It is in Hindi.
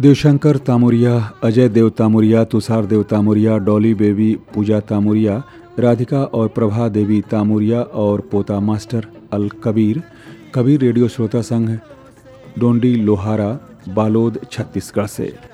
देवशंकर तामुरिया, अजय देव तामुरिया, तुषार देव तामुरिया, डॉली बेबी, पूजा तामुरिया, राधिका और प्रभा देवी तामुरिया और पोता मास्टर अल कबीर। कबीर रेडियो श्रोता संघ, डोंडी लोहारा, बालोद, छत्तीसगढ़ से।